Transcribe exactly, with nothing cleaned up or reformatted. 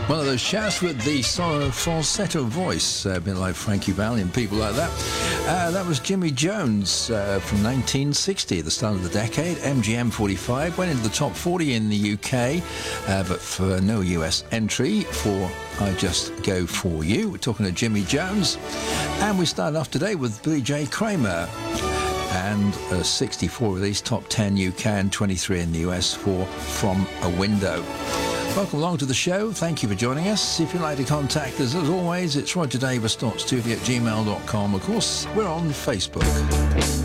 One of those shouts with the sort of falsetto voice, uh, a bit like Frankie Valli and people like that. Uh, that was Jimmy Jones uh, from nineteen sixty, the start of the decade. M G M forty-five went into the top forty in the U K, uh, but for no U S entry for I Just Go For You. We're talking to Jimmy Jones. And we started off today with Billy J. Kramer. And a sixty-four release, top ten U K and twenty-three in the U S for From a Window. Welcome along to the show. Thank you for joining us. If you'd like to contact us, as always, it's roger davis dot studio at gmail dot com. Of course, we're on Facebook.